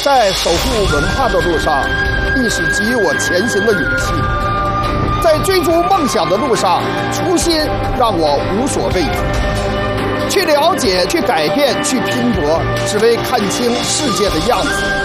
在守护文化的路上，亦是给予我前行的勇气。在追逐梦想的路上，初心让我无所畏惧，去了解，去改变，去拼搏，只为看清世界的样子。